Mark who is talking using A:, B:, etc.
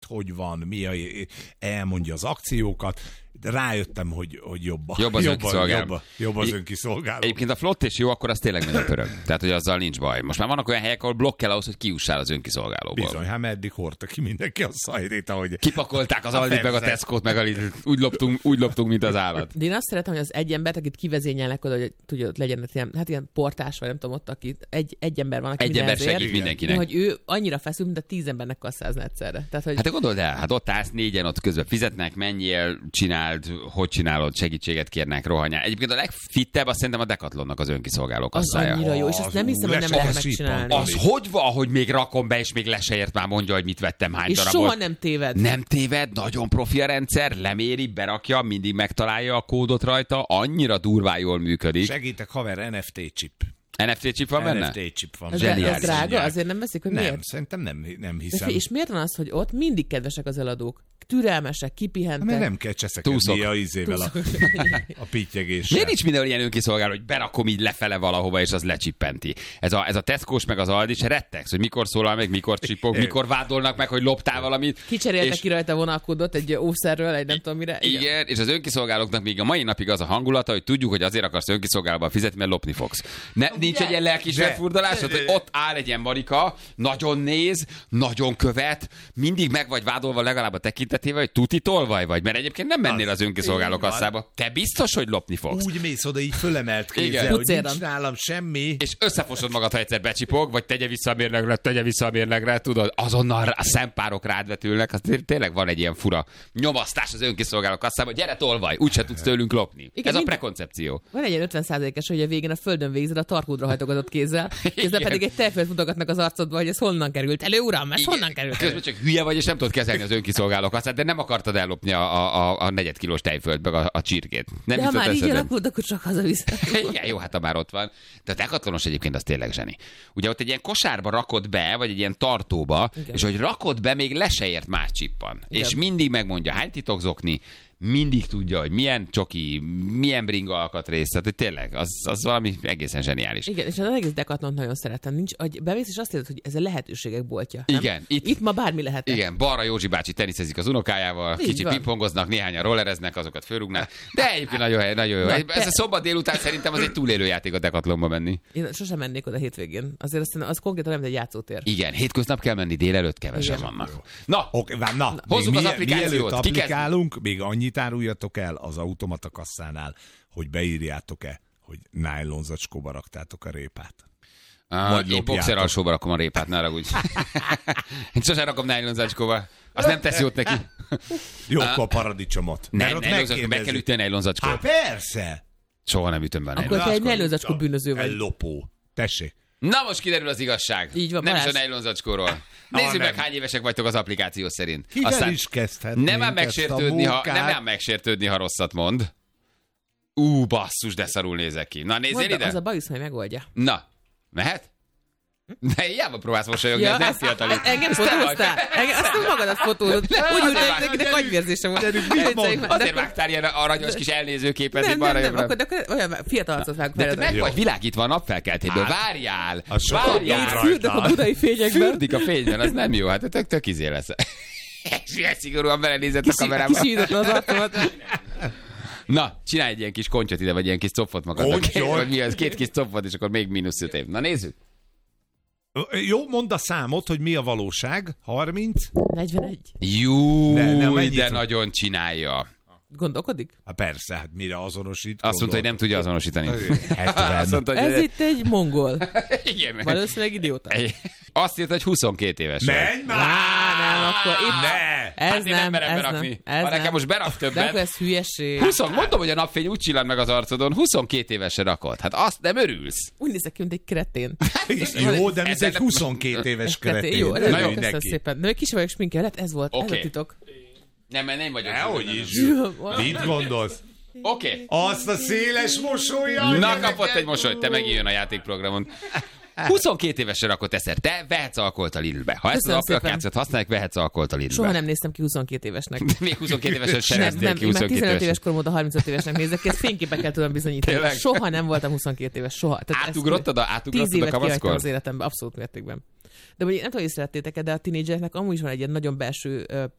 A: hogy van, elmondja az akciókat, de rájöttem, hogy jobb az önkiszolgáló.
B: Egyébként a flott és jó, akkor az tényleg nagyon pörög. Tehát, hogy azzal nincs baj. Most már vannak olyan helyek, ahol blokk kell ahhoz, hogy kiussál az önkiszolgálóból.
A: Bizony, hát meddig hordta ki mindenki a szajrét, ahogy...
B: Kipakolták az Aldit, meg a Tesco-t, meg a Lidl-t. Úgy loptunk, mint az állat.
C: De én azt szeretem, hogy az egy embert, akit kivezényelnek oda, hogy tudja, ott legyen ilyen portás, vagy nem tudom, ott, aki egy ember van, aki
B: egy ember segít mindenkinek.
C: Hogy ő annyira feszül, mint a 10 embernek kasszázna egyszerre. Tehát, hogy...
B: Hát te gondold el, hát ott állsz négyen, ott közben fizetnek, menjél, hogy csinálod, segítséget kérnek, rohanjál. Egyébként a legfittebb azt szerintem a Decathlonnak az önkiszolgáló kasszája.
C: Az annyira jó, és azt nem hiszem, hogy nem lehet megcsinálni.
B: Az hogy van, hogy még rakom be, és még le se ért, már mondja, hogy mit vettem, hány darabot.
C: És soha nem téved.
B: Nem téved, nagyon profi a rendszer, leméri, berakja, mindig megtalálja a kódot rajta, annyira durván jól működik.
A: Segítek, haver, NFT chip.
B: NFT chip van benne?
A: NFT chip van.
C: Az drága? Azért nem veszik, hogy miért?
A: Nem, szerintem nem hiszem.
C: És miért van az, hogy ott mindig kedvesek az eladók? Türelmesek, kipihentek.
A: Mert nem kell cseszekedni a ízével a pittyegéssel.
B: Miért nincs mindenhol ilyen önkiszolgáló, hogy berakom így lefele valahova, és az lecsippenti? Ez a Tesco-s meg az Aldi se rettegsz, hogy mikor szólal meg, mikor csipog, mikor vádolnak meg, hogy loptál valamit.
C: Kicseréltek ki rajta vonalkódot egy ószerről, egy nem tudom mire.
B: Igen, és az önkiszolgálóknak még a mai napig az a hangulata, hogy tudjuk, hogy azért akarsz önkiszolgálóba fizetni, mert lopni fogsz. Nincs egy ilyen lelkismert furdalás, hogy ott áll egy ilyen marika, nagyon néz, nagyon követ, mindig meg vagy vádolva legalább a tekintetével, hogy tuti tolvaj vagy, mert egyébként nem mennél az önkiszolgáló kasszába. Te biztos, hogy lopni fogsz.
A: Úgy mész oda így fölemelt kézzel, hogy nincs nálam semmi.
B: És összefosod magad, ha egyszer becsipog, vagy tegye vissza a mérlegre, tudod, azonnal a szempárok rád vetülnek, az tényleg van egy ilyen fura nyomasztás az önkiszolgáló kasszába, gyere tolvaj, úgyse tudsz tőlünk lopni. Igen, ez a prekoncepció.
C: Van egy ilyen 50%-es, hogy a végén a földön végzed a tarkódra hajtogatott kézzel, közben pedig egy tejfölt mutogatnak az arcodba, hogy ez honnan került elő, uram, ez honnan került elő.
B: Közben csak hülye vagy, és nem tudod kezelni az önkiszolgáló kasszát, de nem akartad ellopni a 4 kilós tejfölt, meg a csirkét. Nem
C: de ha már így alakult, akkor csak hazaviszem.
B: Igen, jó, hát ha már ott van. De a Decathlonos egyébként az tényleg zseni. Ugye ott egy ilyen kosárba rakod be, vagy egy ilyen tartóba, igen. És hogy rakod be, még le se ért más csippan. Igen. És mindig megmondja, hány titokzokni, mindig tudja, hogy milyen csoki, milyen bringa alkatrész, tehát tényleg, az valami egészen zseniális.
C: Igen, és az egész Decathlont nagyon szeretem. Nincs, hogy bemész, és azt érted, hogy ez a lehetőségek boltja. Nem?
B: Igen.
C: Itt ma bármi lehet.
B: Igen, balra Józsi bácsi teniszezik az unokájával, kicsit pingpongoznak, néhányan rollereznek, azokat fölrúgnak. De egyébként nagyon jó. Ez a szombat délután szerintem az egy túlélő játék a Decathlonba menni.
C: Én sosem mennék oda hétvégén. Azért az konkrétan nem egy játszótér.
B: Igen, hétköznap kell menni, délelőtt kevesen vannak. Na,
A: hozzuk az applikációt. Applikálunk, még annyit áruljatok el az automata kasszánál, hogy beírjátok-e, hogy nájlonzacskóba raktátok a répát.
B: Én boxer alsóba rakom a répát, ne ragudj. Én sosem rakom nájlonzacskóba. Az nem tesz jót neki.
A: Jó, akkor a paradicsomot.
B: Meg kell ütni a nájlonzacskót.
A: Hát persze.
B: Soha nem ütöm be a
C: nájlonzacskót. Akkor te egy nájlonzacskó bűnöző vagy.
A: Ellopó. Tessék.
B: Na most kiderül az igazság.
C: Így van,
B: nem is a nájlonzacskóról. Nézzük meg, hány évesek vagytok az applikáció szerint.
A: Kivel is kezdhetnénk
B: nem ám megsértődni, ha rosszat mond. Basszus, de szarul nézek ki. Na, nézzél ide.
C: Az a bajusz, hogy megoldja.
B: Na, mehet? De hiába próbálsz mosolyogni, ez nem fiatalít.
C: Engem fotóztál? Azt nem magadat fotózod. Úgy úgy, de agyvérzése volt.
B: Azért vágtál ilyen aranyos kis elnézőképet.
C: Nem, akkor olyan fiatal arcot vágok fel.
B: De meg vagy világítva a napfelkeltéből. Várjál!
C: Fürdök a budai fényekben.
B: Fürdik a fényben, az nem jó. Hát tök izé lesz. És ilyen szigorúan belenézett a kamerába.
C: Kisított az arcomat.
B: Na, csinálj egy ilyen kis kontyot ide, vagy ilyen kis copfot magadnak. Vagy mi az? 2 kis copfot, és akkor még mínusz 5 év. Na nézzük.
A: Jó, mondd a számot, hogy mi a valóság. 30?
C: 41.
B: Jó, de nagyon csinálja.
C: Gondolkodik?
A: Persze, hát mire azonosít?
B: Azt mondta, hogy nem tudja azonosítani.
C: Ez itt egy mongol.
B: Igen.
C: Valószínűleg idióta.
B: Azt írta, hogy 22 éves.
A: Menj már!
C: Nem, akkor itt...
B: Ez nem merem berakni. Ha nekem most berak többet.
C: De akkor ez hülyeség.
B: Mondom, hogy a napfény úgy csillan meg az arcodon, 22 évesen rakod. Hát azt nem örülsz.
C: Úgy nézek ki, mint egy kretén.
A: Jó, de ez egy 22 éves kretén.
C: Jó, köszönöm szépen. De kis vagyok sminkelhet, ez volt. Ez a titok.
B: Nem, mert nem vagyok.
A: Nehogy is. Mit gondolsz?
B: Oké.
A: Azt a széles mosolya.
B: Na, kapott egy mosolyt, te megijön a játékprogramon. 22 évesen rakott eszer. Te vehetsz alkoholt a Lidlbe. Ha ezt az applikációt használják, vehetsz alkoholt a Lidlbe.
C: Soha nem néztem ki 22 évesnek.
B: Még 22 évesen sem néztél ki 22 évesen.
C: 15 éves korom óta 35 évesnek nézek ki, ezt fényképekkel tudom bizonyítani. Tényleg? Soha nem voltam 22 éves, soha.
B: Átugrottad a kamaszkor?
C: Az életemben, abszolút mértékben. De vagy nem tudom, hogy szerettétek, de a tínédzsereknek amúgy is van egy ilyen nagyon belső